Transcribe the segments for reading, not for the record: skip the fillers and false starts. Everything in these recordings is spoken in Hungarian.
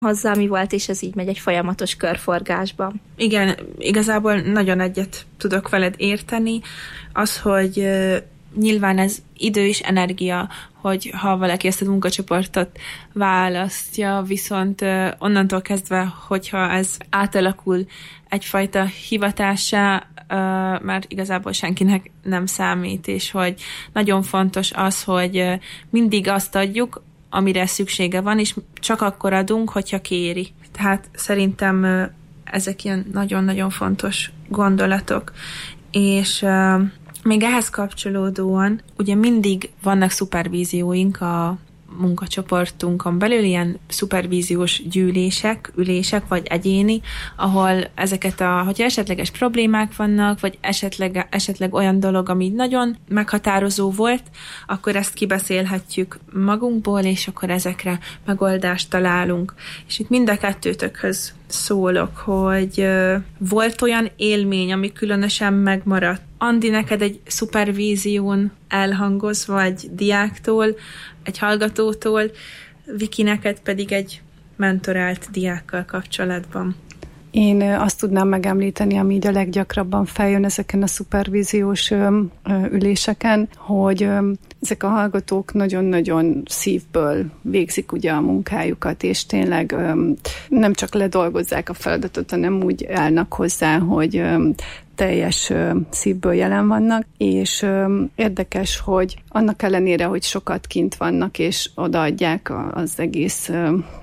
hozzá, mi volt, és ez így megy egy folyamatos körforgásban. Igen, igazából nagyon egyet tudok veled érteni. Az, hogy nyilván ez idő és energia, hogy ha valaki ezt a munkacsoportot választja, viszont onnantól kezdve, hogyha ez átalakul egyfajta hivatássá, már igazából senkinek nem számít, és hogy nagyon fontos az, hogy mindig azt adjuk, amire szüksége van, és csak akkor adunk, hogyha kéri. Tehát szerintem ezek ilyen nagyon-nagyon fontos gondolatok. És még ehhez kapcsolódóan, ugye mindig vannak szupervízióink a munkacsoportunkon belül, ilyen szupervíziós gyűlések, ülések, vagy egyéni, ahol ezeket hogyha esetleges problémák vannak, vagy esetleg olyan dolog, ami nagyon meghatározó volt, akkor ezt kibeszélhetjük magunkból, és akkor ezekre megoldást találunk. És itt mind a kettőtökhöz szólok, hogy volt olyan élmény, ami különösen megmaradt. Andi, neked egy szupervízión elhangoz, vagy diáktól, egy hallgatótól, Viki, neked pedig egy mentorált diákkal kapcsolatban. Én azt tudnám megemlíteni, ami így a leggyakrabban feljön ezeken a szupervíziós üléseken, hogy ezek a hallgatók nagyon-nagyon szívből végzik ugye a munkájukat, és tényleg nem csak ledolgozzák a feladatot, hanem úgy állnak hozzá, hogy teljes szívből jelen vannak, és érdekes, hogy annak ellenére, hogy sokat kint vannak, és odaadják az egész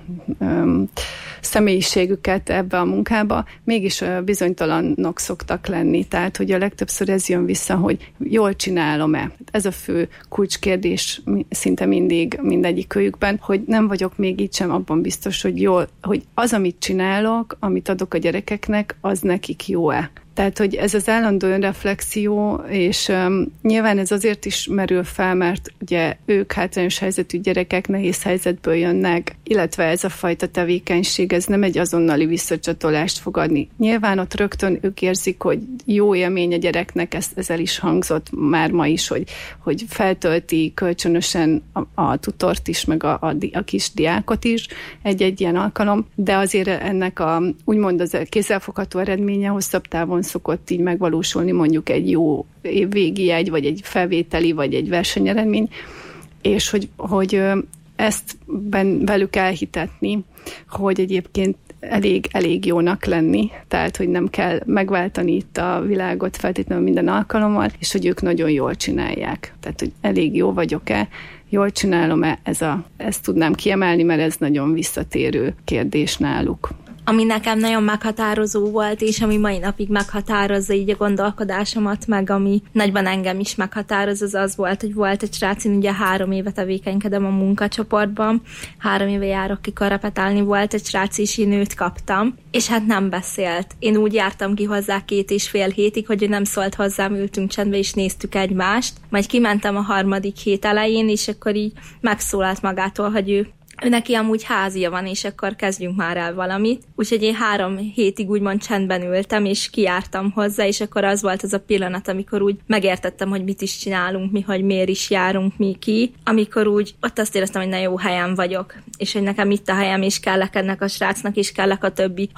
személyiségüket ebbe a munkába, mégis bizonytalanok szoktak lenni. Tehát, hogy a legtöbbször ez jön vissza, hogy jól csinálom-e. Ez a fő kulcskérdés szinte mindig mindegyikőjükben, hogy nem vagyok még így sem abban biztos, hogy az, amit csinálok, amit adok a gyerekeknek, az nekik jó-e. Tehát, hogy ez az állandó önreflexió, és nyilván ez azért is merül fel, mert ugye ők hátrányos helyzetű gyerekek nehéz helyzetből jönnek, illetve ez a fajta tevékenység, ez nem egy azonnali visszacsatolást fog adni. Nyilván ott rögtön ők érzik, hogy jó élmény a gyereknek, ez el is hangzott már ma is, hogy feltölti kölcsönösen a tutort is, meg a kis diákot is egy-egy ilyen alkalom, de azért ennek úgymond az kézzelfogható eredménye hosszabb távon szokott így megvalósulni, mondjuk egy jó évvégi jegy, vagy egy felvételi, vagy egy versenyeredmény, és hogy ezt velük elhitetni, hogy egyébként elég jónak lenni, tehát, hogy nem kell megváltani itt a világot feltétlenül minden alkalommal, és hogy ők nagyon jól csinálják. Tehát, hogy elég jó vagyok-e, jól csinálom-e, ezt tudnám kiemelni, mert ez nagyon visszatérő kérdés náluk. Ami nekem nagyon meghatározó volt, és ami mai napig meghatározza így a gondolkodásomat, meg ami nagyban engem is meghatároz, az volt, hogy volt egy srác, én ugye 3 éve tevékenykedem a munkacsoportban, 3 éve járok ki karapetálni, volt egy srác, és én őt kaptam, és hát nem beszélt. Én úgy jártam ki hozzá 2,5 hétig, hogy ő nem szólt hozzám, ültünk csendbe, és néztük egymást. Majd kimentem a 3. hét elején, és akkor így megszólalt magától, hogy ő neki amúgy házia van, és akkor kezdjünk már el valamit. Úgyhogy én 3 hétig úgymond csendben ültem, és kijártam hozzá, és akkor az volt az a pillanat, amikor úgy megértettem, hogy mit is csinálunk mi, hogy miért is járunk mi ki, amikor úgy ott azt éreztem, hogy na jó helyen vagyok, és hogy nekem itt a helyem, és kellek ennek a srácnak, és kellek a többi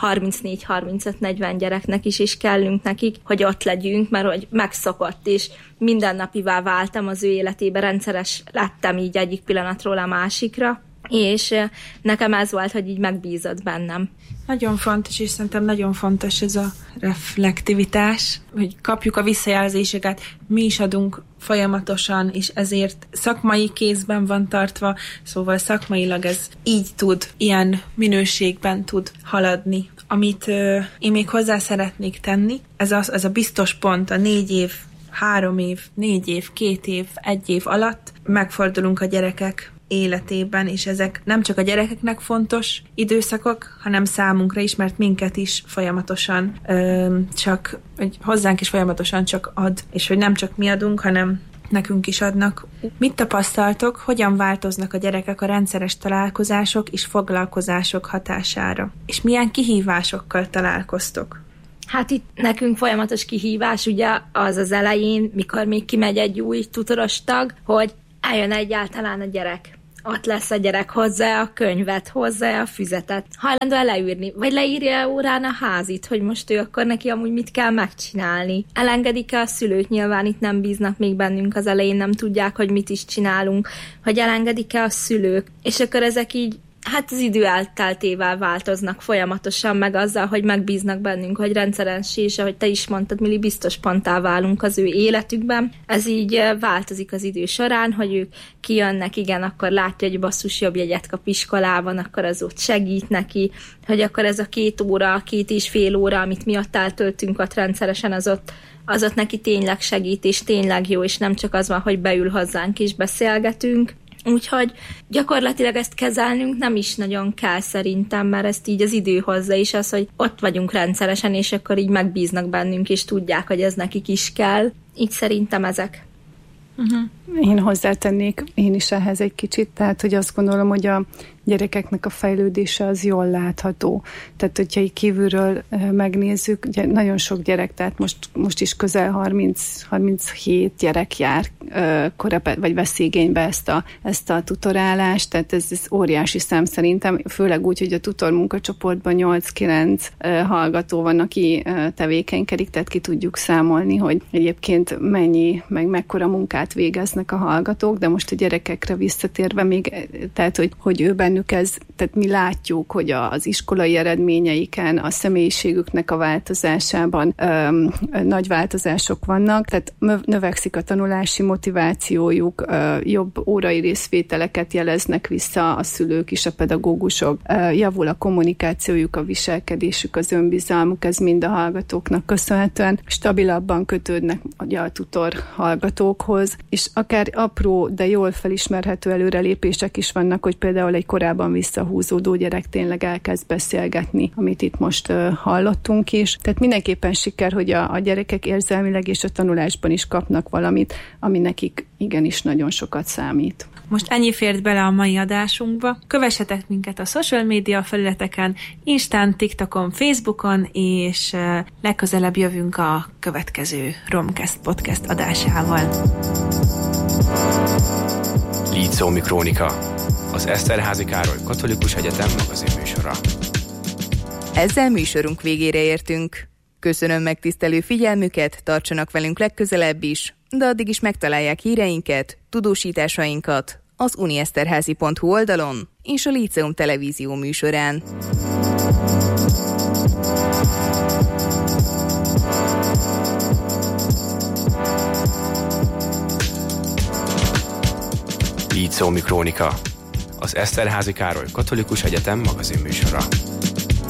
34-35-40 gyereknek is, és kellünk nekik, hogy ott legyünk, mert hogy megszokott, és mindennapivá váltam az ő életébe, rendszeres lettem így egyik pillanatról a másikra, és nekem ez volt, hogy így megbízott bennem. Nagyon fontos, és szerintem nagyon fontos ez a reflektivitás, hogy kapjuk a visszajelzéseket, mi is adunk folyamatosan, és ezért szakmai kézben van tartva, szóval szakmailag ez így ilyen minőségben tud haladni. Amit én még hozzá szeretnék tenni, ez a biztos pont, a 4 év, 3 év, 4 év, 2 év, 1 év alatt megfordulunk a gyerekek életében, és ezek nem csak a gyerekeknek fontos időszakok, hanem számunkra is, mert minket is folyamatosan hozzánk is folyamatosan csak ad, és hogy nem csak mi adunk, hanem nekünk is adnak. Mit tapasztaltok, hogyan változnak a gyerekek a rendszeres találkozások és foglalkozások hatására? És milyen kihívásokkal találkoztok? Hát itt nekünk folyamatos kihívás, ugye az elején, mikor még kimegy egy új tutoros tag, hogy eljön egyáltalán a gyerek. ott lesz a gyerek, hozzá a könyvet, hozzá a füzetet. Hajlandó leírni, vagy leírja órán a házit, hogy most ő akkor neki amúgy mit kell megcsinálni. Elengedik-e a szülőt? Nyilván itt nem bíznak még bennünk az elején, nem tudják, hogy mit is csinálunk, hogy elengedik-e a szülők. És akkor ezek így hát az idő elteltével változnak folyamatosan, meg azzal, hogy megbíznak bennünk, hogy rendszerensé, és ahogy te is mondtad, Mili, biztos ponttá válunk az ő életükben. Ez így változik az idő során, hogy ők kijönnek, igen, akkor látja, hogy basszus jobb jegyet kap iskolában, akkor az ott segít neki, hogy akkor ez a 2 óra, 2,5 óra, amit mi ott eltöltünk ott rendszeresen, az ott neki tényleg segít, és tényleg jó, és nem csak az van, hogy beül hozzánk és beszélgetünk. Úgyhogy gyakorlatilag ezt kezelnünk nem is nagyon kell szerintem, mert ezt így az idő hozza is az, hogy ott vagyunk rendszeresen, és akkor így megbíznak bennünk, és tudják, hogy ez nekik is kell. Így szerintem ezek. Én hozzátennék én is ehhez egy kicsit, tehát hogy azt gondolom, hogy a gyerekeknek a fejlődése az jól látható. Tehát, hogyha így kívülről megnézzük, ugye nagyon sok gyerek, tehát most is közel 30-37 gyerek jár vagy vesz igénybe ezt a tutorálást, tehát ez óriási szám szerintem, főleg úgy, hogy a tutor munkacsoportban 8-9 hallgató van, aki tevékenykedik, tehát ki tudjuk számolni, hogy egyébként mennyi, meg mekkora munkát végeznek a hallgatók, de most a gyerekekre visszatérve még, tehát, hogy ő bennük ez, tehát mi látjuk, hogy az iskolai eredményeiken, a személyiségüknek a változásában nagy változások vannak, tehát növekszik a tanulási motivációjuk, jobb órai részvételeket jeleznek vissza a szülők és a pedagógusok, javul a kommunikációjuk, a viselkedésük, az önbizalmuk, ez mind a hallgatóknak köszönhetően stabilabban kötődnek a tutor hallgatókhoz, és akár apró, de jól felismerhető előrelépések is vannak, hogy például egy korábban visszahúzódó gyerek tényleg elkezd beszélgetni, amit itt most hallottunk is. Tehát mindenképpen siker, hogy a gyerekek érzelmileg és a tanulásban is kapnak valamit, ami nekik igenis nagyon sokat számít. Most ennyi fért bele a mai adásunkba. Kövessetek minket a social media felületeken, Instán, TikTokon, Facebookon, és legközelebb jövünk a következő Romcast podcast adásával. Líceumi Krónika, az Eszterházy Károly Katolikus Egyetem magazinműsora. Ezzel műsorunk végére értünk. Köszönöm megtisztelő figyelmüket, tartsanak velünk legközelebb is, de addig is megtalálják híreinket, tudósításainkat az unieszterházy.hu oldalon és a Líceum televízió műsorán. Líceumi Krónika, az Eszterházy Károly Katolikus Egyetem magazinműsora.